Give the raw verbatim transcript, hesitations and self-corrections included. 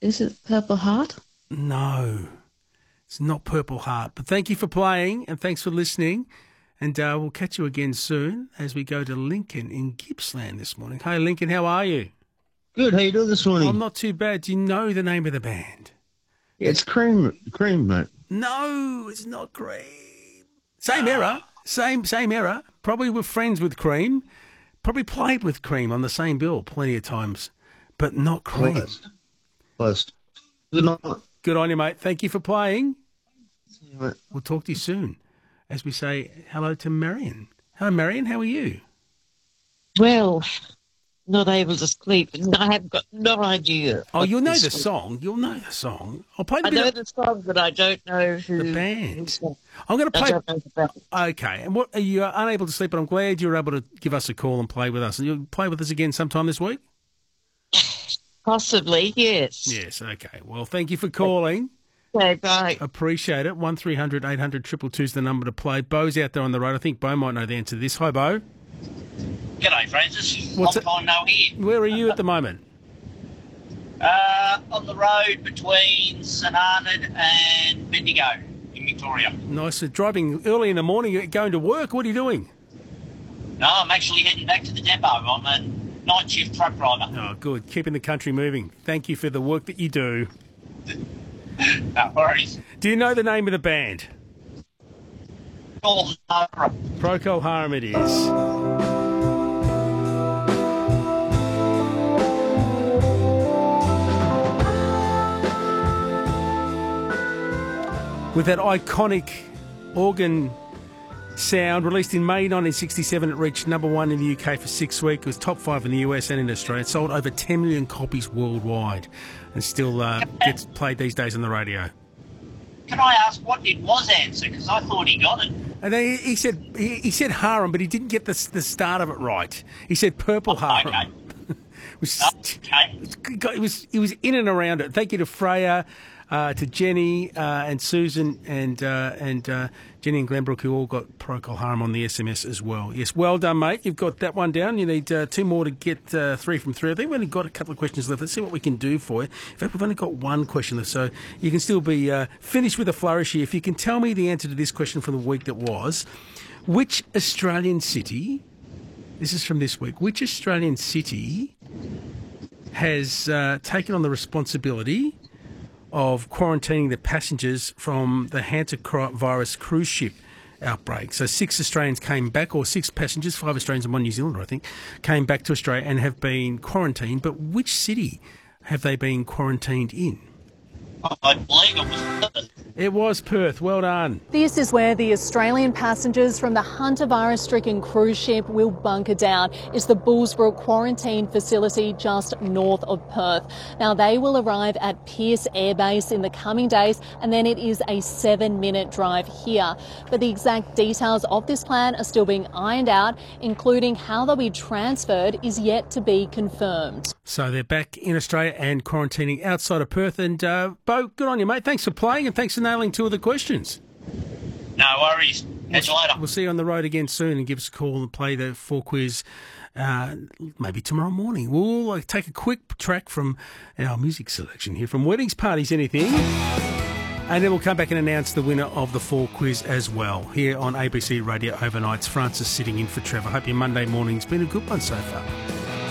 Is it Purple Heart? No, it's not Purple Heart. But thank you for playing and thanks for listening. And uh, we'll catch you again soon as we go to Lincoln in Gippsland this morning. Hey, Lincoln, how are you? Good. How you doing this morning? I'm not too bad. Do you know the name of the band? Yeah, it's Cream, Cream, mate. No, it's not Cream. Same era. Same same era. Probably were friends with Cream. Probably played with Cream on the same bill plenty of times. But not Cream. Close. Close. Good night. Good on you, mate. Thank you for playing. See you, mate. We'll talk to you soon as we say hello to Marion. Hello, Marion. How are you? Well, not able to sleep. I have got no idea. Oh, what you'll know this the was. song. You'll know the song. I'll play the I bit know of the song, but I don't know who the band. who's the- I'm going to I play. don't know the band. Okay. And what are you unable to sleep? But I'm glad you were able to give us a call and play with us. And you'll play with us again sometime this week. Possibly, yes. Yes. Okay. Well, thank you for calling. Okay, bye. Appreciate it. One three hundred eight hundred two two two is the number to play. Bo's out there on the road. I think Bo might know the answer to this. Hi, Bo. G'day, Francis. What's Long it- time no here. Where are you at the moment? Uh, on the road between St Arnaud and Bendigo in Victoria. Nice. So driving early in the morning, going to work. What are you doing? No, I'm actually heading back to the depot. I'm a night shift truck driver. Oh, good. Keeping the country moving. Thank you for the work that you do. No worries. Do you know the name of the band? All over. Procol Harum it is. With that iconic organ sound, released in May nineteen sixty-seven, it reached number one in the U K for six weeks. It was top five in the U S and in Australia. It sold over ten million copies worldwide and still uh, gets played these days on the radio. Can I ask what did Was answer? Because I thought he got it. And then he, he said he, he said Harum, but he didn't get the the start of it right. He said Purple Harum. Okay. It was, Okay. it was it was in and around it. Thank you to Freya, uh, to Jenny uh, and Susan and uh, and uh, Jenny and Glenbrook, who all got Procol Harum on the S M S as well. Yes, well done, mate. You've got that one down. You need uh, two more to get uh, three from three. I think we've only got a couple of questions left. Let's see what we can do for you. In fact, we've only got one question left, so you can still be uh, finished with a flourish here. If you can tell me the answer to this question from the week that was, which Australian city, this is from this week, which Australian city has uh, taken on the responsibility of quarantining the passengers from the hantavirus cruise ship outbreak? So six Australians came back, or six passengers, five Australians and one New Zealander, I think, came back to Australia and have been quarantined. But which city have they been quarantined in? I believe it was Perth. It was Perth. Well done. This is where the Australian passengers from the hantavirus-stricken cruise ship will bunker down. It's the Bullsbrook quarantine facility just north of Perth. Now, they will arrive at Pearce Air Base in the coming days, and then it is a seven-minute drive here. But the exact details of this plan are still being ironed out, including how they'll be transferred is yet to be confirmed. So they're back in Australia and quarantining outside of Perth. And, uh, Bo, good on you, mate. Thanks for playing and thanks for nailing two of the questions. No worries. Catch you later. We'll see you on the road again soon, and give us a call and play the four quiz uh, maybe tomorrow morning. We'll uh, take a quick track from our music selection here from Weddings, Parties, Anything, and then we'll come back and announce the winner of the four quiz as well here on A B C Radio Overnights. Francis sitting in for Trevor. Hope your Monday morning's been a good one so far.